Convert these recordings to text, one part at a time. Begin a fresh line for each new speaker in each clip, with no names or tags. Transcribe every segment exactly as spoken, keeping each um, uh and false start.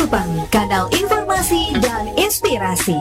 Likupang, kanal informasi dan inspirasi.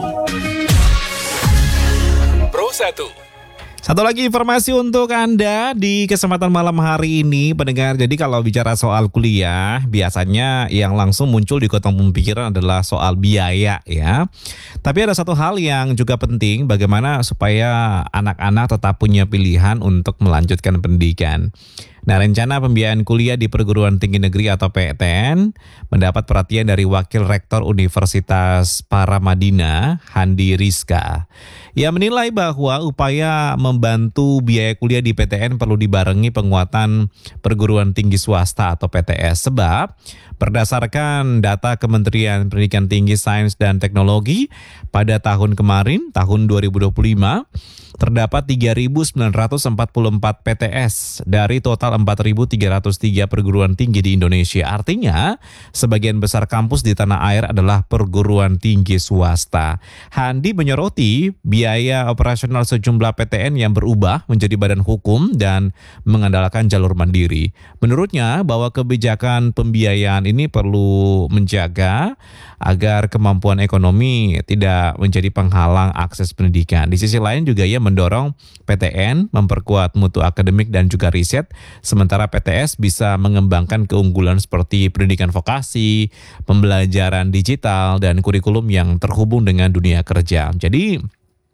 Pro satu.
Satu lagi informasi untuk Anda di kesempatan malam hari ini, pendengar. Jadi kalau bicara soal kuliah, biasanya yang langsung muncul di kantong pemikiran adalah soal biaya ya. Tapi ada satu hal yang juga penting, bagaimana supaya anak-anak tetap punya pilihan untuk melanjutkan pendidikan. Nah, rencana pembiayaan kuliah di perguruan tinggi negeri atau P T N mendapat perhatian dari Wakil Rektor Universitas Paramadina, Handi Rizka. Ia menilai bahwa upaya membantu biaya kuliah di P T N perlu dibarengi penguatan perguruan tinggi swasta atau P T S. Sebab berdasarkan data Kementerian Pendidikan Tinggi, Sains dan Teknologi pada tahun kemarin, tahun dua ribu dua puluh lima, terdapat tiga ribu sembilan ratus empat puluh empat P T S dari total empat ribu tiga ratus tiga perguruan tinggi di Indonesia. Artinya, sebagian besar kampus di tanah air adalah perguruan tinggi swasta. Handi menyoroti biaya operasional sejumlah P T N yang berubah menjadi badan hukum dan mengandalkan jalur mandiri. Menurutnya, bahwa kebijakan pembiayaan ini perlu menjaga agar kemampuan ekonomi tidak menjadi penghalang akses pendidikan. Di sisi lain juga ia mendorong P T N memperkuat mutu akademik dan juga riset, sementara P T S bisa mengembangkan keunggulan seperti pendidikan vokasi, pembelajaran digital, dan kurikulum yang terhubung dengan dunia kerja. Jadi,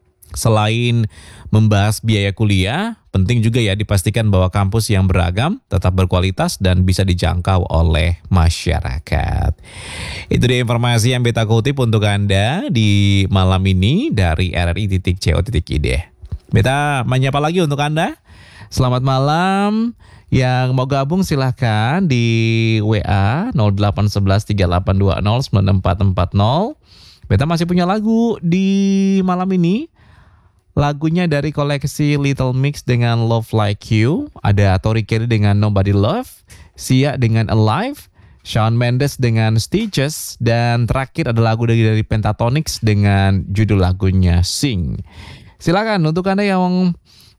selain membahas biaya kuliah, penting juga ya dipastikan bahwa kampus yang beragam tetap berkualitas dan bisa dijangkau oleh masyarakat. Itu dia informasi yang beta kutip untuk Anda di malam ini dari r r i titik co titik i d. Beta menyapa lagi untuk Anda. Selamat malam. Yang mau gabung silahkan di W A nol delapan satu satu tiga delapan dua nol sembilan empat empat nol. Beta masih punya lagu di malam ini. Lagunya dari koleksi Little Mix dengan Love Like You. Ada Tori Kelly dengan Nobody Love, Sia dengan Alive, Shawn Mendes dengan Stitches, dan terakhir ada lagu dari, dari Pentatonix dengan judul lagunya Sing. Silakan untuk Anda yang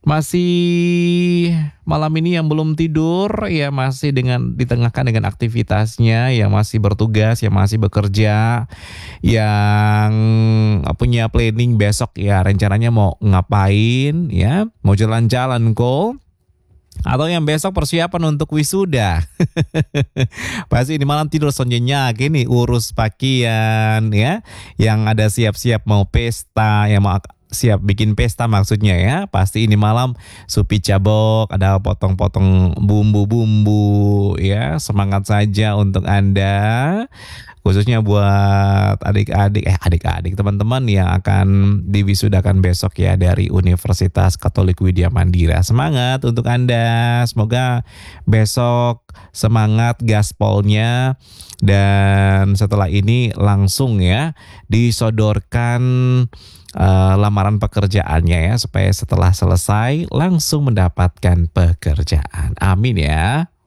masih malam ini yang belum tidur, ya masih dengan ditengahkan dengan aktivitasnya, yang masih bertugas, yang masih bekerja, yang punya planning besok ya rencananya mau ngapain ya, mau jalan-jalan kok. Atau yang besok persiapan untuk wisuda. Pasti ini malam tidur sonjenya gini, urus pakaian ya, yang ada siap-siap mau pesta, yang mau siap bikin pesta maksudnya ya. Pasti ini malam supi cabok, ada potong-potong bumbu-bumbu ya. Semangat saja untuk Anda, khususnya buat adik-adik eh adik-adik teman-teman yang akan diwisudakan besok ya dari Universitas Katolik Widya Mandira. Semangat untuk Anda. Semoga besok semangat gaspolnya, dan setelah ini langsung ya disodorkan Uh, lamaran pekerjaannya ya, supaya setelah selesai langsung mendapatkan pekerjaan. Amin ya.